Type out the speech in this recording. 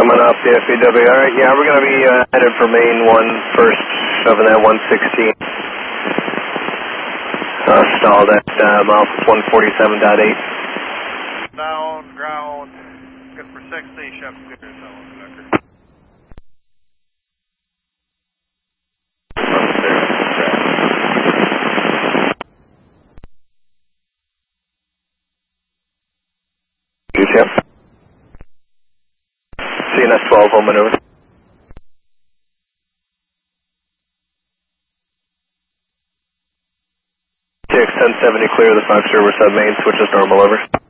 coming off the FEW. All right, yeah, we're going to be headed for main 1 first, shoving that 116. Stalled at mile 147.8. Down, ground, good for 60, chef clear zone, conductor. Yep. CNS 12 on maneuver. TX 1070 clear, the Fox River sub main, switches normal over.